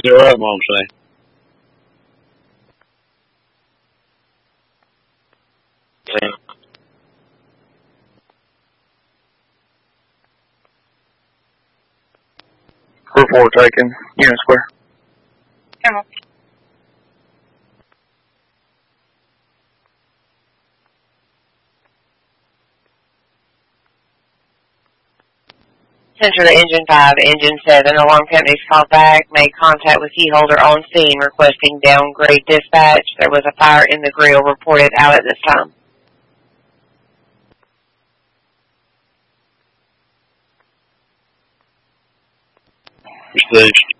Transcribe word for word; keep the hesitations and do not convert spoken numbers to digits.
zero up, Moxley. Okay. Crew four taken. Unit square. Come on. Center to Engine five, Engine seven, alarm companies called back, made contact with key holder on scene requesting downgrade dispatch. There was a fire in the grill reported out at this time. Received.